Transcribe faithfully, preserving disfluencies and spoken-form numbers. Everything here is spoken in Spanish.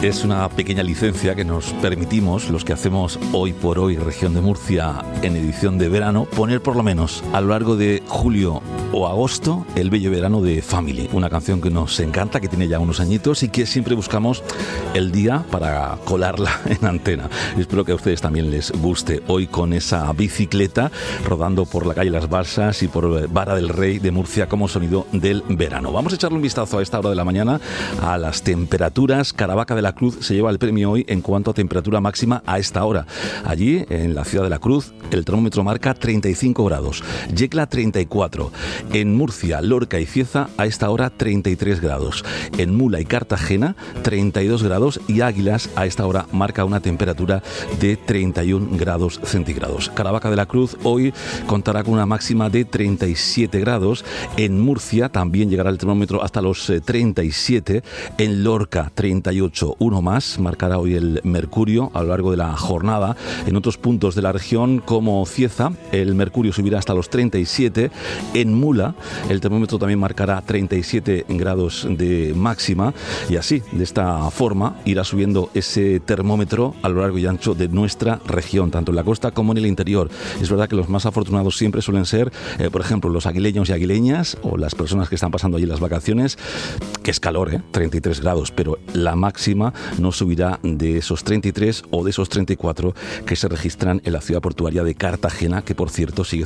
Es una pequeña licencia que nos permitimos, los que hacemos Hoy por Hoy Región de Murcia en edición de verano, poner por lo menos a lo largo de julio o agosto el bello verano de Family, una canción que nos encanta, que tiene ya unos añitos y que siempre buscamos el día para colarla en antena. Espero que a ustedes también les guste hoy con esa bicicleta rodando por la calle Las Balsas y por Vara del Rey de Murcia como sonido del verano. Vamos a echarle un vistazo a esta hora de la mañana a las temperaturas. Caravaca de la Cruz se lleva el premio hoy en cuanto a temperatura máxima a esta hora. Allí, en la ciudad de la Cruz, el termómetro marca treinta y cinco grados, Yecla treinta y cuatro, en Murcia, Lorca y Cieza a esta hora treinta y tres grados, en Mula y Cartagena treinta y dos grados y Águilas a esta hora marca una temperatura de treinta y un grados centígrados. Caravaca de la Cruz hoy contará con una máxima de treinta y siete grados, en Murcia también llegará el termómetro hasta los eh, treinta y siete, en Lorca treinta y ocho, uno más, marcará hoy el mercurio a lo largo de la jornada. En otros puntos de la región como Cieza, el mercurio subirá hasta los treinta y siete, en Mula el termómetro también marcará treinta y siete grados de máxima y así, de esta forma, irá subiendo ese termómetro a lo largo y ancho de nuestra región, tanto en la costa como en el interior. Es verdad que los más afortunados siempre suelen ser, eh, por ejemplo, los aguileños y aguileñas o las personas que están pasando allí las vacaciones, que es calor, ¿eh? treinta y tres grados, pero la máxima no subirá de esos treinta y tres o de esos treinta y cuatro que se registran en la ciudad portuaria de Cartagena, que por cierto sigue